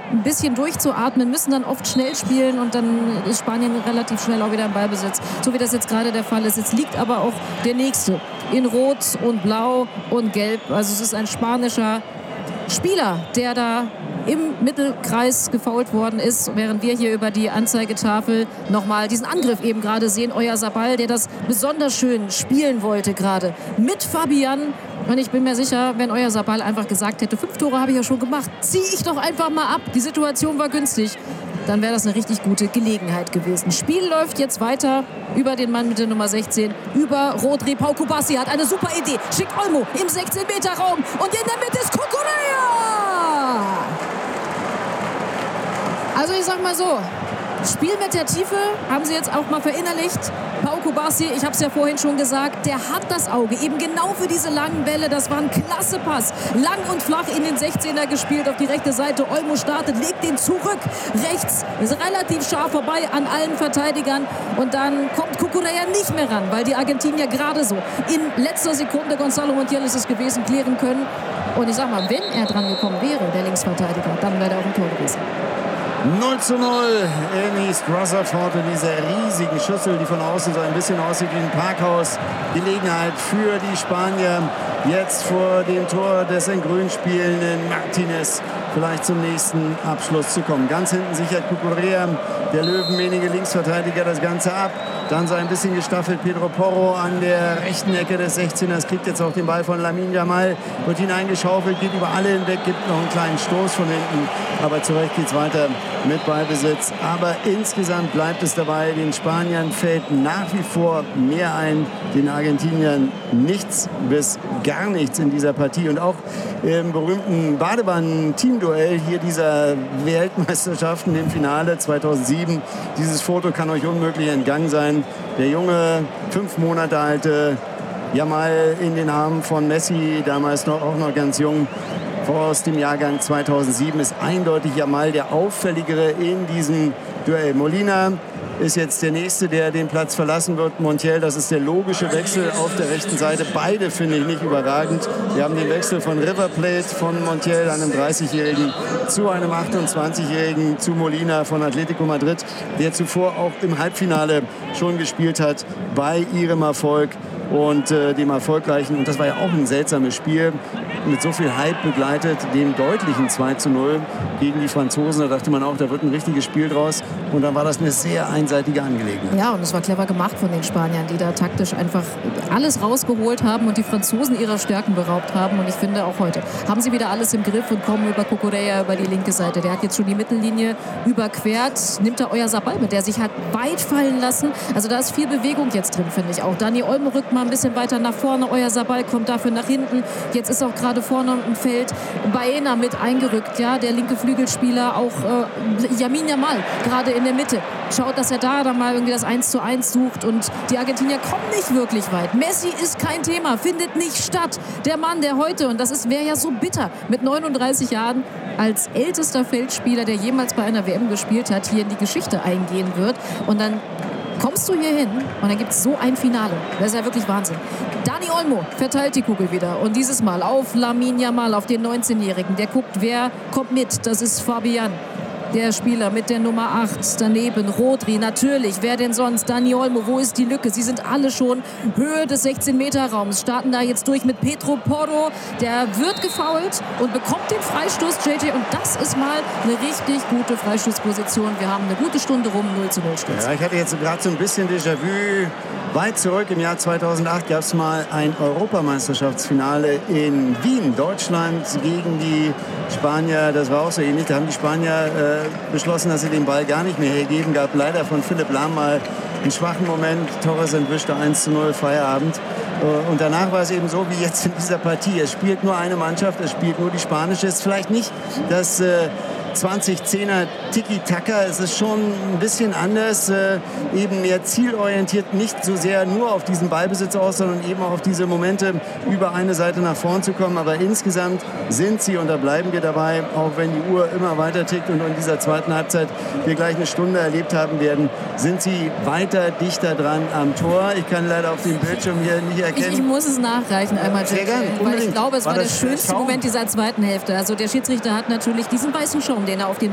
ein bisschen durchzuatmen, müssen dann oft schnell spielen und dann ist Spanien relativ schnell auch wieder im Ballbesitz, so wie das jetzt gerade der Fall ist. Jetzt liegt aber auch der Nächste in Rot und Blau und Gelb. Also es ist ein spanischer Spieler, der da im Mittelkreis gefoult worden ist, während wir hier über die Anzeigetafel nochmal diesen Angriff eben gerade sehen. Oyarzabal, der das besonders schön spielen wollte gerade mit Fabian. Und ich bin mir sicher, wenn Oyarzabal einfach gesagt hätte, 5 Tore habe ich ja schon gemacht, ziehe ich doch einfach mal ab. Die Situation war günstig. Dann wäre das eine richtig gute Gelegenheit gewesen. Spiel läuft jetzt weiter über den Mann mit der Nummer 16, über Rodri. Pau Kubasi hat eine super Idee. Schickt Olmo im 16-Meter-Raum und in der Mitte ist Cucurella. Also ich sag mal so, Spiel mit der Tiefe haben sie jetzt auch mal verinnerlicht. Pau Kubasi, ich habe es ja vorhin schon gesagt, der hat das Auge eben genau für diese langen Bälle. Das war ein klasse Pass. Lang und flach in den 16er gespielt auf die rechte Seite. Olmo startet, legt den zurück. Rechts ist relativ scharf vorbei an allen Verteidigern. Und dann kommt Cucurella nicht mehr ran, weil die Argentinier gerade so in letzter Sekunde, Gonzalo Montiel ist es gewesen, klären können. Und ich sag mal, wenn er dran gekommen wäre, der Linksverteidiger, dann wäre er auch ein Tor gewesen. 0:0 in East Rutherford in dieser riesigen Schüssel, die von außen so ein bisschen aussieht wie ein Parkhaus. Gelegenheit für die Spanier, jetzt vor dem Tor des in Grün spielenden Martinez vielleicht zum nächsten Abschluss zu kommen. Ganz hinten sichert Cucurella, der löwenmähnige Linksverteidiger, das Ganze ab. Dann so ein bisschen gestaffelt Pedro Porro an der rechten Ecke des 16ers, kriegt jetzt auch den Ball von Lamine Yamal, wird hineingeschaufelt, geht über alle hinweg, gibt noch einen kleinen Stoß von hinten, aber zurecht geht's weiter mit Ballbesitz. Aber insgesamt bleibt es dabei, den Spaniern fällt nach wie vor mehr ein, den Argentiniern nichts bis gar nichts in dieser Partie. Und auch im berühmten Badewannen-Teamduell hier dieser Weltmeisterschaften im Finale 2007, dieses Foto kann euch unmöglich entgangen sein. Der junge, 5 Monate alte Yamal in den Armen von Messi, damals auch noch ganz jung, aus dem Jahrgang 2007, ist eindeutig Yamal der auffälligere in diesem Duell. Molina ist jetzt der Nächste, der den Platz verlassen wird. Montiel, das ist der logische Wechsel auf der rechten Seite. Beide finde ich nicht überragend. Wir haben den Wechsel von River Plate, von Montiel, einem 30-Jährigen, zu einem 28-Jährigen, zu Molina von Atletico Madrid, der zuvor auch im Halbfinale schon gespielt hat, bei ihrem Erfolg und dem erfolgreichen, und das war ja auch ein seltsames Spiel, mit so viel Hype begleitet, dem deutlichen 2:0 gegen die Franzosen. Da dachte man auch, da wird ein richtiges Spiel draus. Und dann war das eine sehr einseitige Angelegenheit. Ja, und es war clever gemacht von den Spaniern, die da taktisch einfach alles rausgeholt haben und die Franzosen ihrer Stärken beraubt haben. Und ich finde, auch heute haben sie wieder alles im Griff und kommen über Cucurella über die linke Seite. Der hat jetzt schon die Mittellinie überquert. Nimmt er Oyarzabal mit, der sich hat weit fallen lassen. Also da ist viel Bewegung jetzt drin, finde ich auch. Dani Olmo rückt mal ein bisschen weiter nach vorne. Oyarzabal kommt dafür nach hinten. Jetzt ist auch gerade vorne im Feld Baena mit eingerückt. Ja, der linke Flügelspieler, auch Lamine Yamal gerade in der Mitte. Schaut, dass er da dann mal irgendwie das 1:1 sucht und die Argentinier kommen nicht wirklich weit. Messi ist kein Thema, findet nicht statt. Der Mann, der heute, und das wäre ja so bitter, mit 39 Jahren als ältester Feldspieler, der jemals bei einer WM gespielt hat, hier in die Geschichte eingehen wird. Und dann kommst du hier hin und dann gibt es so ein Finale. Das ist ja wirklich Wahnsinn. Dani Olmo verteilt die Kugel wieder und dieses Mal auf Lamine Yamal, auf den 19-Jährigen. Der guckt, wer kommt mit. Das ist Fabian, der Spieler mit der Nummer 8. Daneben Rodri, natürlich. Wer denn sonst? Dani Olmo, wo ist die Lücke? Sie sind alle schon Höhe des 16-Meter-Raums. Starten da jetzt durch mit Pedro Porro. Der wird gefoult und bekommt den Freistoß, JJ. Und das ist mal eine richtig gute Freistoßposition. Wir haben eine gute Stunde rum, 0:0 steht. Ja, ich hatte jetzt gerade so ein bisschen Déjà-vu. Weit zurück im Jahr 2008 gab es mal ein Europameisterschaftsfinale in Wien. Deutschland gegen die Spanier. Das war auch so ähnlich. Da haben die Spanier beschlossen, dass sie den Ball gar nicht mehr hergeben. Gab leider von Philipp Lahm mal einen schwachen Moment. Torres entwischte 1:0, Feierabend. Und danach war es eben so wie jetzt in dieser Partie. Es spielt nur eine Mannschaft, es spielt nur die spanische. Es ist vielleicht nicht das 2010er Tiki-Taka. Es ist schon ein bisschen anders, eben mehr zielorientiert, nicht so sehr nur auf diesen Ballbesitz aus, sondern eben auch auf diese Momente, über eine Seite nach vorn zu kommen. Aber insgesamt sind sie, und da bleiben wir dabei, auch wenn die Uhr immer weiter tickt und in dieser zweiten Halbzeit wir gleich eine Stunde erlebt haben werden, sind sie weiter dichter dran am Tor. Ich kann leider auf dem Bildschirm hier nicht erkennen. Ich muss es nachreichen einmal, Sehr gerne, weil ich glaube, es war der das schönste Schaum? Moment dieser zweiten Hälfte. Also der Schiedsrichter hat natürlich diesen weißen Schaum, den er auf den